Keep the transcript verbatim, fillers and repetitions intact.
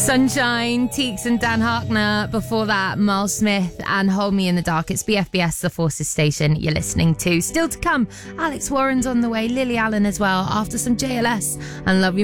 Sunshine, Teeks and Dan Harkner. Before that, Miles Smith and Hold Me in the Dark. It's B F B S, the Forces station you're listening to. Still to come, Alex Warren's on the way, Lily Allen as well, after some J L S and Love You